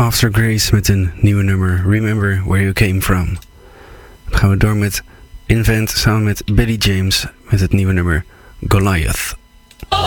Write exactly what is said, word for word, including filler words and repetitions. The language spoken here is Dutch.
After Grace met een nieuwe nummer, Remember Where You Came From. Dan gaan we door met Invent samen met Billy James met het nieuwe nummer Goliath.